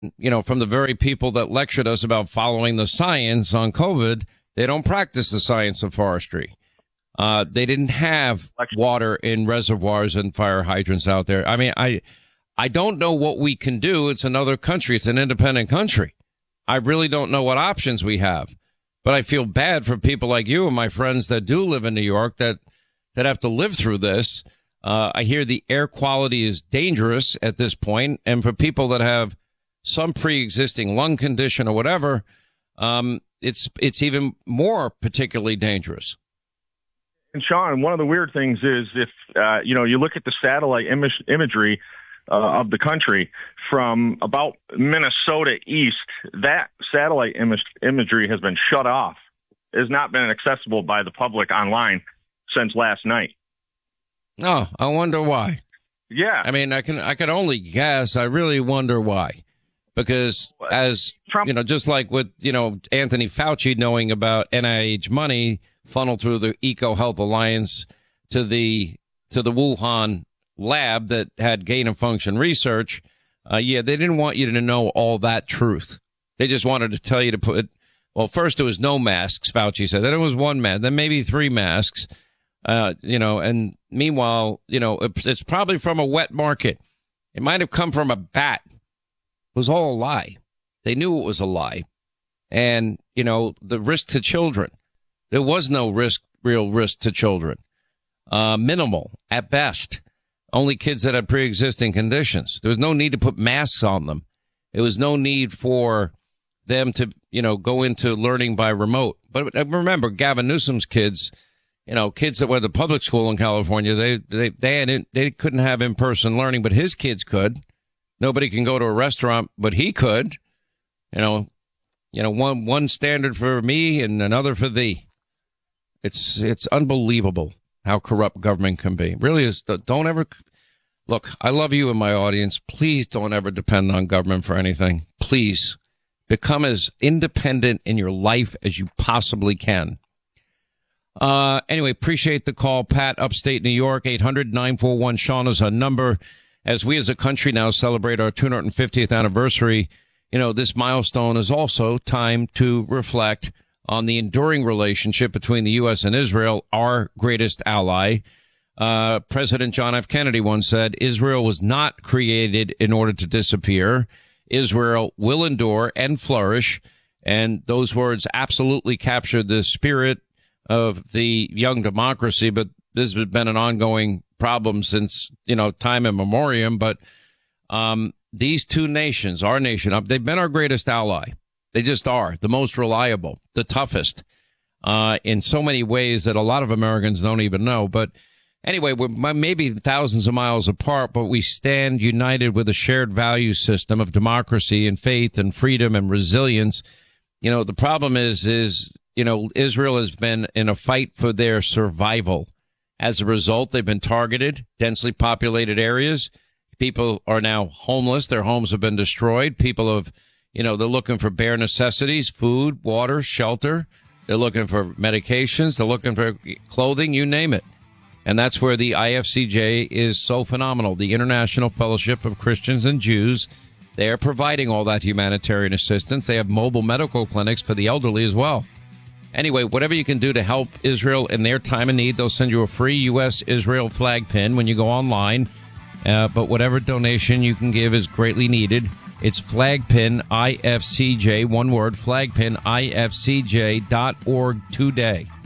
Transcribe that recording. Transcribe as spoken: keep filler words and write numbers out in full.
you know, from the very people that lectured us about following the science on COVID, they don't practice the science of forestry. Uh, they didn't have water in reservoirs and fire hydrants out there. I mean, I, I don't know what we can do. It's another country. It's an independent country. I really don't know what options we have, but I feel bad for people like you and my friends that do live in New York that, that have to live through this. Uh, I hear the air quality is dangerous at this point, and for people that have some pre-existing lung condition or whatever, um, it's it's even more particularly dangerous. And Sean, one of the weird things is if uh, you know you look at the satellite image, imagery uh, of the country from about Minnesota east, that satellite image, imagery has been shut off. It has not been accessible by the public online since last night. Oh, I wonder why. Yeah, I mean, I can I can only guess. I really wonder why. Because as, Trump, you know, just like with, you know, Anthony Fauci knowing about N I H money funneled through the EcoHealth Alliance to the to the Wuhan lab that had gain of function research. Uh, yeah, they didn't want you to know all that truth. They just wanted to tell you to put, well, first it was no masks, Fauci said. Then it was one mask, then maybe three masks, uh, you know, and meanwhile, you know, it's, it's probably from a wet market. It might have come from a bat. It was all a lie. They knew it was a lie. And, you know, the risk to children, there was no risk, real risk to children. Uh, minimal at best. Only kids that had pre-existing conditions. There was no need to put masks on them. There was no need for them to, you know, go into learning by remote. But remember, Gavin Newsom's kids, you know, kids that went to public school in California, they, they, they hadn't, they couldn't have in-person learning, but his kids could. Nobody can go to a restaurant, but he could. You know, you know, one one standard for me and another for thee. It's it's unbelievable how corrupt government can be. It really is. Don't ever look. I love you and my audience. Please don't ever depend on government for anything. Please become as independent in your life as you possibly can. Uh, anyway, appreciate the call, Pat, upstate New York. eight hundred nine four one Sean is our number. As we as a country now celebrate our two hundred fiftieth anniversary, you know, this milestone is also time to reflect on the enduring relationship between the U S and Israel, our greatest ally. Uh, President John F. Kennedy once said, Israel was not created in order to disappear. Israel will endure and flourish. And those words absolutely captured the spirit of the young democracy. But this has been an ongoing problem since, you know, time immemorial. But um, these two nations, our nation, they've been our greatest ally. They just are the most reliable, the toughest uh, in so many ways that a lot of Americans don't even know. But anyway, we're maybe thousands of miles apart, but we stand united with a shared value system of democracy and faith and freedom and resilience. You know, the problem is, is, you know, Israel has been in a fight for their survival. As a result, they've been targeted, densely populated areas. People are now homeless. Their homes have been destroyed. People have, you know, they're looking for bare necessities, food, water, shelter. They're looking for medications. They're looking for clothing, you name it. And that's where the I F C J is so phenomenal. The International Fellowship of Christians and Jews. They are providing all that humanitarian assistance. They have mobile medical clinics for the elderly as well. Anyway, whatever you can do to help Israel in their time of need, they'll send you a free U S Israel flag pin when you go online. Uh, but whatever donation you can give is greatly needed. It's flagpin I F C J, one word, flagpin I F C J dot org today.